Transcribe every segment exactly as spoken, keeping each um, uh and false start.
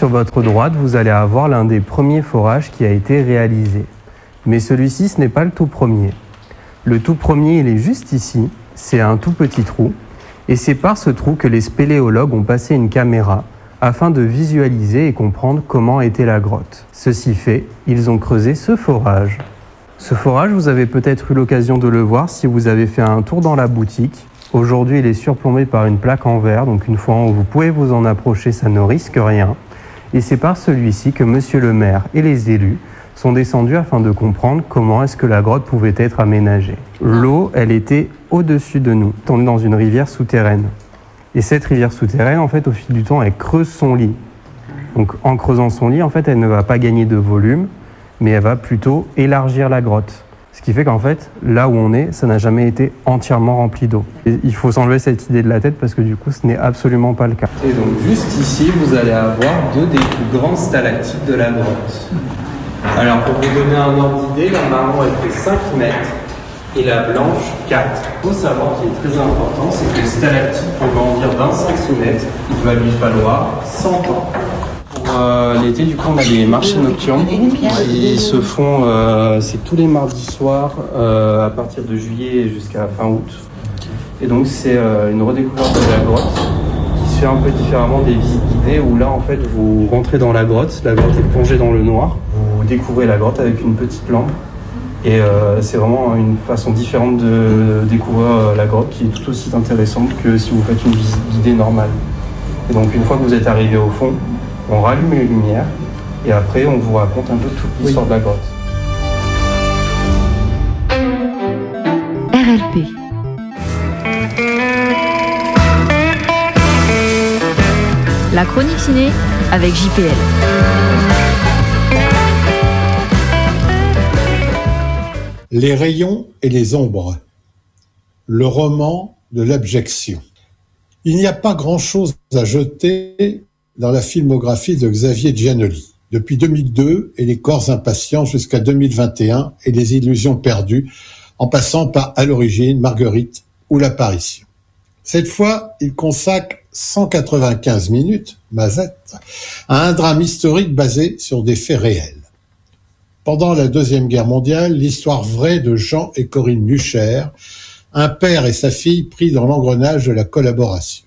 sur votre droite, vous allez avoir l'un des premiers forages qui a été réalisé. Mais celui-ci, ce n'est pas le tout premier. Le tout premier, il est juste ici. C'est un tout petit trou. Et c'est par ce trou que les spéléologues ont passé une caméra afin de visualiser et comprendre comment était la grotte. Ceci fait, ils ont creusé ce forage. Ce forage, vous avez peut-être eu l'occasion de le voir si vous avez fait un tour dans la boutique. Aujourd'hui, il est surplombé par une plaque en verre, donc une fois où vous pouvez vous en approcher, ça ne risque rien. Et c'est par celui-ci que monsieur le maire et les élus sont descendus afin de comprendre comment est-ce que la grotte pouvait être aménagée. L'eau, elle était au-dessus de nous. On est dans une rivière souterraine. Et cette rivière souterraine, en fait, au fil du temps, elle creuse son lit. Donc, en creusant son lit, en fait, elle ne va pas gagner de volume, mais elle va plutôt élargir la grotte. Ce qui fait qu'en fait, là où on est, ça n'a jamais été entièrement rempli d'eau. Et il faut s'enlever cette idée de la tête parce que du coup, ce n'est absolument pas le cas. Et donc, juste ici, vous allez avoir deux des plus grands stalactites de la grotte. Alors, pour vous donner un ordre d'idée, la marron, elle fait cinq mètres et la blanche, quatre. Il faut savoir qu'il est très important, c'est que le stalactite, pour grandir d'un centimètre, il va lui falloir cent ans. Pour euh, l'été, du coup, on a des marchés nocturnes. Ils se font, euh, c'est tous les mardis soirs, euh, à partir de juillet jusqu'à fin août. Et donc, c'est euh, une redécouverte de la grotte qui se fait un peu différemment des visites guidées où là, en fait, vous rentrez dans la grotte, la grotte est plongée dans le noir. Vous découvrez la grotte avec une petite lampe. Et euh, c'est vraiment une façon différente de découvrir euh, la grotte qui est tout aussi intéressante que si vous faites une visite guidée normale. Et donc, une fois que vous êtes arrivé au fond, on rallume les lumières et après on vous raconte un peu toute l'histoire oui. de la grotte. R L P. La chronique ciné avec J P L. Les rayons et les ombres. Le roman de l'abjection. Il n'y a pas grand-chose à jeter dans la filmographie de Xavier Giannoli. Depuis deux mille deux et Les corps impatients jusqu'à deux mille vingt et un et Les illusions perdues, en passant par À l'origine, Marguerite ou L'apparition. Cette fois, il consacre cent quatre-vingt-quinze minutes, Mazette, à un drame historique basé sur des faits réels. Pendant la Deuxième Guerre mondiale, l'histoire vraie de Jean et Corinne Luchaire, un père et sa fille pris dans l'engrenage de la collaboration.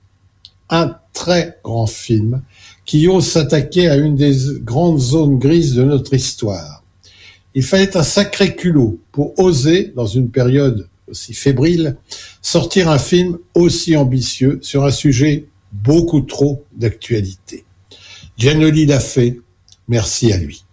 Un très grand film qui ose s'attaquer à une des grandes zones grises de notre histoire. Il fallait un sacré culot pour oser, dans une période aussi fébrile, sortir un film aussi ambitieux sur un sujet beaucoup trop d'actualité. Giannoli l'a fait, merci à lui.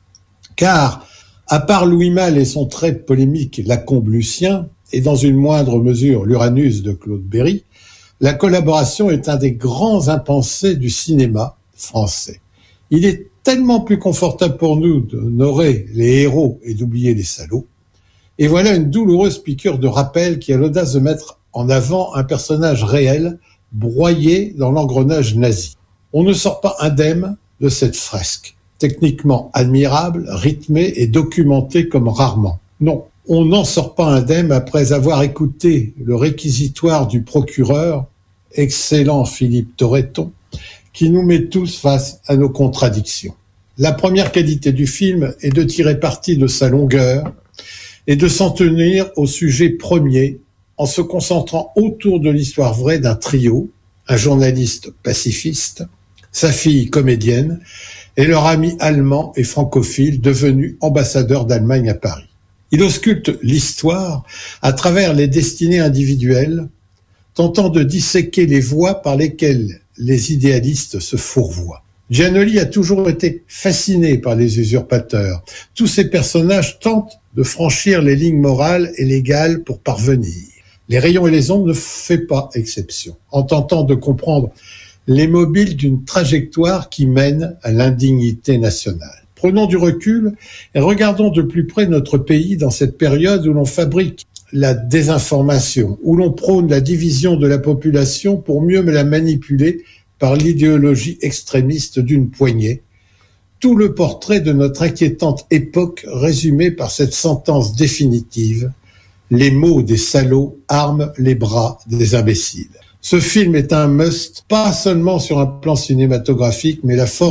Car, à part Louis Malle et son très polémique Lacombe Lucien, et dans une moindre mesure l'Uranus de Claude Berry, la collaboration est un des grands impensés du cinéma français. Il est tellement plus confortable pour nous d'honorer les héros et d'oublier les salauds. Et voilà une douloureuse piqûre de rappel qui a l'audace de mettre en avant un personnage réel, broyé dans l'engrenage nazi. On ne sort pas indemne de cette fresque. Techniquement admirable, rythmée et documentée comme rarement. Non, on n'en sort pas indemne après avoir écouté le réquisitoire du procureur, excellent Philippe Torreton, qui nous met tous face à nos contradictions. La première qualité du film est de tirer parti de sa longueur et de s'en tenir au sujet premier en se concentrant autour de l'histoire vraie d'un trio, un journaliste pacifiste, sa fille comédienne, et leur ami allemand et francophile devenu ambassadeur d'Allemagne à Paris. Il ausculte l'histoire à travers les destinées individuelles, tentant de disséquer les voies par lesquelles les idéalistes se fourvoient. Giannoli a toujours été fasciné par les usurpateurs. Tous ces personnages tentent de franchir les lignes morales et légales pour parvenir. Les rayons et les ombres ne fait pas exception, en tentant de comprendre les mobiles d'une trajectoire qui mène à l'indignité nationale. Prenons du recul et regardons de plus près notre pays dans cette période où l'on fabrique la désinformation, où l'on prône la division de la population pour mieux la manipuler par l'idéologie extrémiste d'une poignée. Tout le portrait de notre inquiétante époque résumé par cette sentence définitive: les mots des salauds arment les bras des imbéciles. Ce film est un must, pas seulement sur un plan cinématographique, mais la force